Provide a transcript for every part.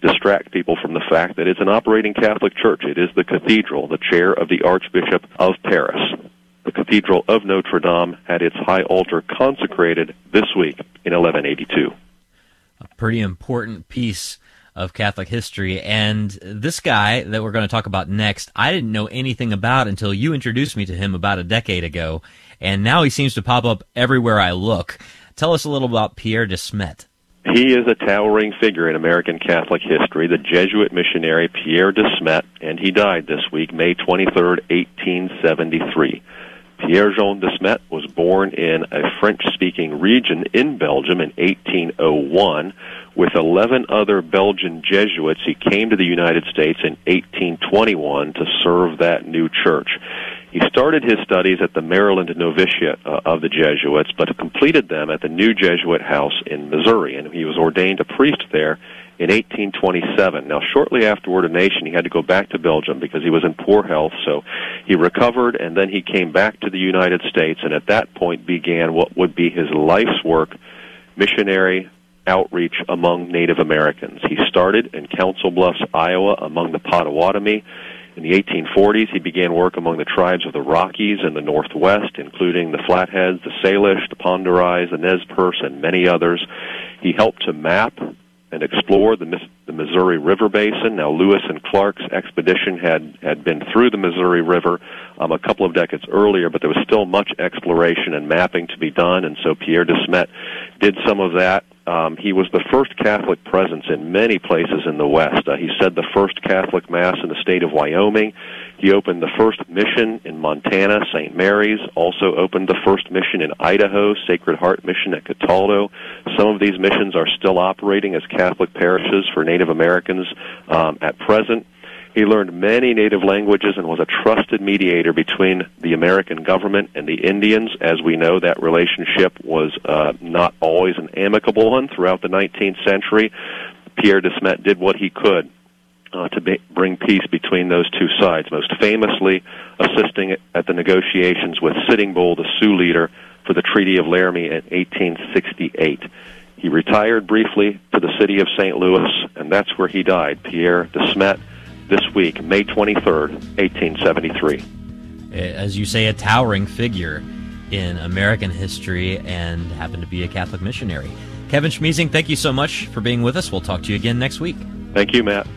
distract people from the fact that it's an operating Catholic church. It is the cathedral, the chair of the Archbishop of Paris. The Cathedral of Notre Dame had its high altar consecrated this week in 1182. A pretty important piece of Catholic history, and this guy that we're going to talk about next, I didn't know anything about until you introduced me to him about a decade ago, and now he seems to pop up everywhere I look. Tell us a little about Pierre de Smet. He is a towering figure in American Catholic history, the Jesuit missionary Pierre de Smet, and he died this week, May 23rd, 1873. Pierre-Jean de Smet was born in a French-speaking region in Belgium in 1801. With 11 other Belgian Jesuits, he came to the United States in 1821 to serve that new church. He started his studies at the Maryland Novitiate of the Jesuits, but completed them at the New Jesuit House in Missouri, and he was ordained a priest there in 1827. Now, shortly after ordination, he had to go back to Belgium because he was in poor health, so he recovered, and then he came back to the United States, and at that point began what would be his life's work, missionary outreach among Native Americans. He started in Council Bluffs, Iowa, among the Potawatomi. In the 1840s, he began work among the tribes of the Rockies in the Northwest, including the Flatheads, the Salish, the Pend d'Oreilles, the Nez Perce, and many others. He helped to map and explore the Missouri River Basin. Now, Lewis and Clark's expedition had been through the Missouri River a couple of decades earlier, but there was still much exploration and mapping to be done, and so Pierre de Smet did some of that. He was the first Catholic presence in many places in the West. He said the first Catholic Mass in the state of Wyoming. He opened the first mission in Montana, St. Mary's, also opened the first mission in Idaho, Sacred Heart Mission at Cataldo. Some of these missions are still operating as Catholic parishes for Native Americans at present. He learned many native languages and was a trusted mediator between the American government and the Indians. As we know, that relationship was not always an amicable one throughout the 19th century. Pierre de Smet did what he could to bring peace between those two sides, most famously assisting at the negotiations with Sitting Bull, the Sioux leader, for the Treaty of Laramie in 1868. He retired briefly to the city of St. Louis, and that's where he died, Pierre de Smet, this week, May 23rd, 1873. As you say, a towering figure in American history and happened to be a Catholic missionary. Kevin Schmiesing, thank you so much for being with us. We'll talk to you again next week. Thank you, Matt.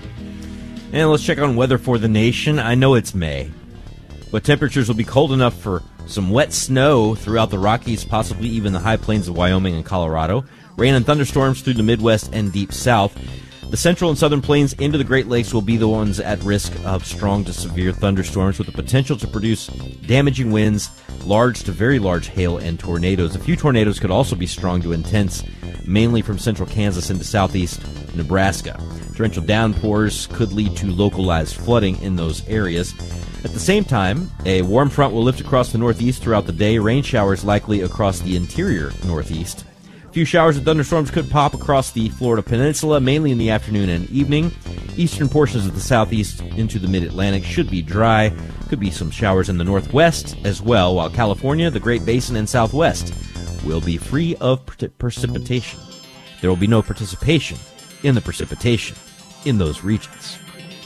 And let's check on weather for the nation. I know it's May, but temperatures will be cold enough for some wet snow throughout the Rockies, possibly even the high plains of Wyoming and Colorado. Rain and thunderstorms through the Midwest and deep South. The central and southern plains into the Great Lakes will be the ones at risk of strong to severe thunderstorms with the potential to produce damaging winds, large to very large hail, and tornadoes. A few tornadoes could also be strong to intense, mainly from central Kansas into southeast Nebraska. Torrential downpours could lead to localized flooding in those areas. At the same time, a warm front will lift across the northeast throughout the day. Rain showers likely across the interior northeast. A few showers and thunderstorms could pop across the Florida Peninsula, mainly in the afternoon and evening. Eastern portions of the southeast into the mid-Atlantic should be dry. Could be some showers in the northwest as well, while California, the Great Basin, and southwest will be free of precipitation. There will be no participation in the precipitation in those regions.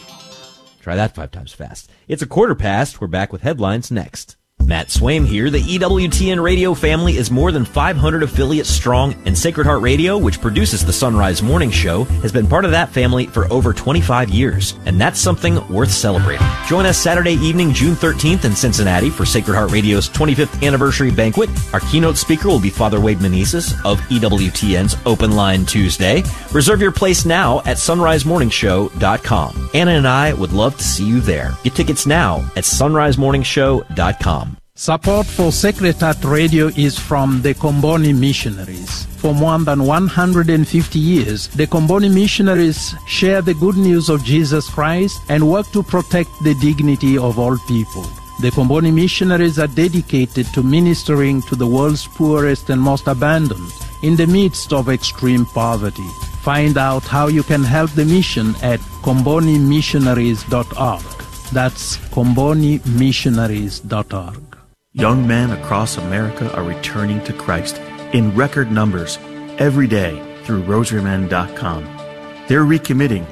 Try that 5 times fast. It's a 1:15. We're back with headlines next. Matt Swaim here. The EWTN radio family is more than 500 affiliates strong, and Sacred Heart Radio, which produces the Sunrise Morning Show, has been part of that family for over 25 years, and that's something worth celebrating. Join us Saturday evening, June 13th in Cincinnati for Sacred Heart Radio's 25th anniversary banquet. Our keynote speaker will be Father Wade Menezes of EWTN's Open Line Tuesday. Reserve your place now at sunrisemorningshow.com. Anna and I would love to see you there. Get tickets now at sunrisemorningshow.com. Support for Sacred Heart Radio is from the Comboni Missionaries. For more than 150 years, the Comboni Missionaries share the good news of Jesus Christ and work to protect the dignity of all people. The Comboni Missionaries are dedicated to ministering to the world's poorest and most abandoned in the midst of extreme poverty. Find out how you can help the mission at combonimissionaries.org. That's combonimissionaries.org. Young men across America are returning to Christ in record numbers every day through rosarymen.com. They're recommitting